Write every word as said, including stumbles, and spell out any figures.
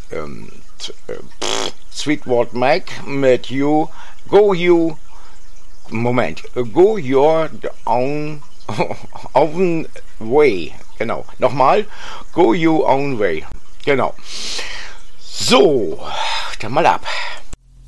ähm, äh, Sweetwater Mac mit You, Go You, Moment, Go Your Own, own Way, genau, nochmal, Go Your Own Way, genau. So, dann mal ab.